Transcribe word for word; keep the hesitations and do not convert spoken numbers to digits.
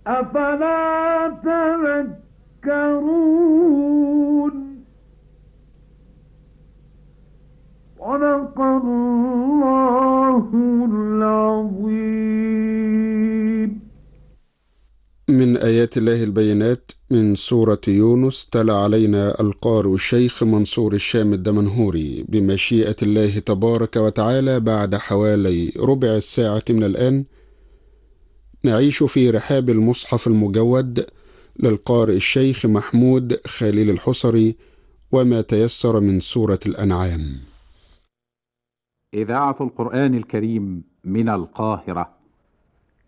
أفلا تذكرون. صدق الله العظيم. من آيات الله البينات من سورة يونس. تلا علينا القارئ الشيخ منصور الشام الدمنهوري بمشيئة الله تبارك وتعالى. بعد حوالي ربع الساعة من الآن نعيش في رحاب المصحف المجود للقارئ الشيخ محمود خليل الحصري وما تيسر من سورة الأنعام. إذاعة القرآن الكريم من القاهرة.